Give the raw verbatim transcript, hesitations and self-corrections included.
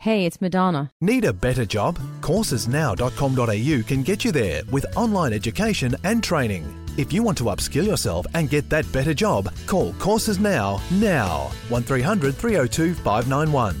Hey, it's Madonna. Need a better job? courses now dot com dot a u can get you there with online education and training. If you want to upskill yourself and get that better job, call Courses Now now. one three hundred three oh two five nine one.